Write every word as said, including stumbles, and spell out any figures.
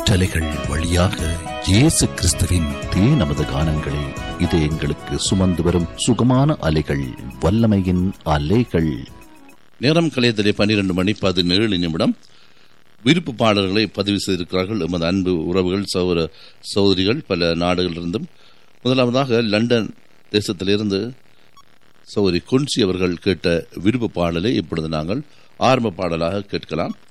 காற்றலைகள் வழியாக இயேசு கிறிஸ்துவின் தே நமது கானங்களை இது எங்களுக்கு சுமந்து வரும் சுகமான அலைகள், வல்லமையின் அலைகள். நேரம் கலையத்திலே பன்னிரண்டு மணி பதினேழு நிமிடம். விருப்பு பாடல்களை பதிவு செய்திருக்கிறார்கள் எமது அன்பு உறவுகள், சகோதர சகோதரிகள் பல நாடுகளிலிருந்தும். முதலாவதாக லண்டன் தேசத்திலிருந்து சகோதரி குன்சி அவர்கள் கேட்ட விருப்பு பாடலை இப்பொழுது நாங்கள் ஆரம்ப பாடலாக கேட்கலாம்.